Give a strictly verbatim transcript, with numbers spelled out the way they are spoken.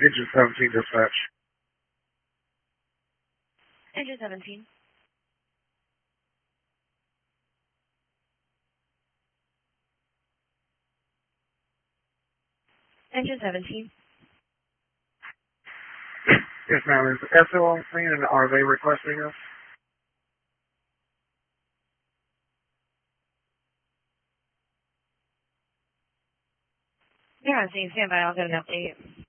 Engine seventeen dispatch. Engine seventeen. Engine seventeen. Yes, ma'am. Is S O on scene and are they requesting us? Yeah, I'm seeing standby. I'll get an update.